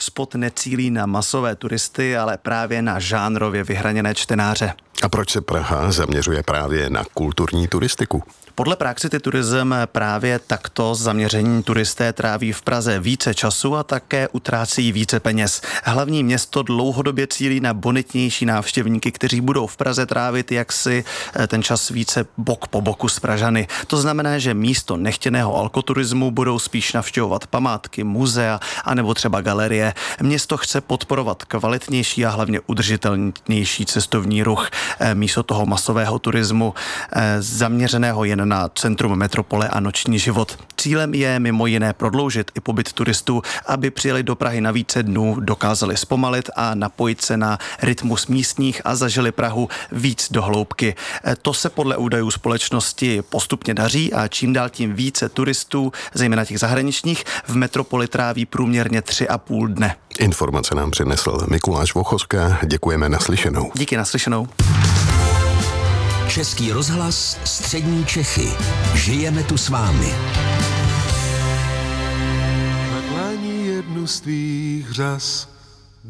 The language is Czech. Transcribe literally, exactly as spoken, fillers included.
Spot necílí na masové turisty, ale právě na žánrově vyhraněné čtenáře. A proč se Praha zaměřuje právě na kulturní turistiku? Podle Praxity Tourism právě takto zaměření turisté tráví v Praze více času a také utrácí více peněz. Hlavní město dlouhodobě cílí na bonitnější návštěvníky, kteří budou v Praze trávit jaksi ten čas více bok po boku s Pražany. To znamená, že místo nechtěného alkoturismu budou spíš navštěvovat památky, muzea anebo třeba galerie. Město chce podporovat kvalitnější a hlavně udržitelnější cestovní ruch místo toho masového turismu zaměřeného jen na centrum metropole a noční život. Cílem je mimo jiné prodloužit i pobyt turistů, aby přijeli do Prahy na více dnů, dokázali zpomalit a napojit se na rytmus místních a zažili Prahu víc do hloubky. To se podle údajů společnosti postupně daří a čím dál tím více turistů, zejména těch zahraničních, v metropoli tráví průměrně tři a půl dne. Informace nám přinesl Mikuláš Vochoska. Děkujeme, naslyšenou. Díky, naslyšenou. Český rozhlas, střední Čechy. Žijeme tu s vámi. Na dlani jednu z tvých řas